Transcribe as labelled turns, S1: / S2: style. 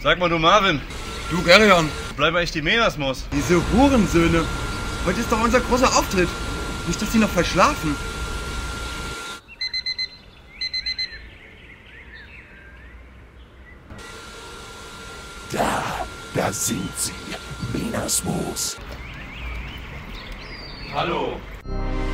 S1: Sag mal, du Marvin,
S2: Du, Gerion,
S1: bleib echt die Menasmus.
S2: diese Hurensöhne. Heute ist doch unser großer Auftritt. Nicht, dass die noch verschlafen.
S3: Da sind sie. Menasmus.
S1: Hallo.